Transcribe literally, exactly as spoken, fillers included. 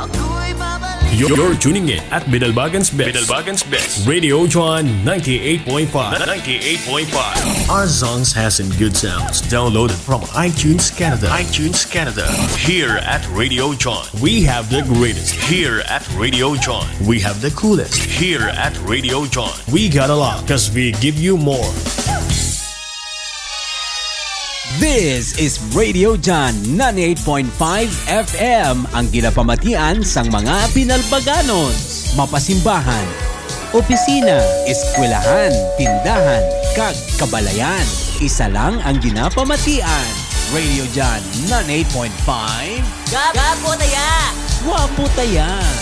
You're, you're tuning in at Bidalbagan's Best. Bidalbagan's Best. Radio John ninety-eight point five. ninety-eight point five. Our songs has some good sounds. Downloaded from iTunes Canada. iTunes Canada. Here at Radio John, we have the greatest. Here at Radio John, we have the coolest. Here at Radio John, we got a lot because we give you more. This is Radio John ninety-eight point five F M, ang ginapamatian sang mga Binalbaganos. Mapasimbahan, opisina, eskwelahan, tindahan, kag kabalayan. Isa lang ang ginapamatian. Radio John ninety-eight point five. Gapo taya! Wapo taya!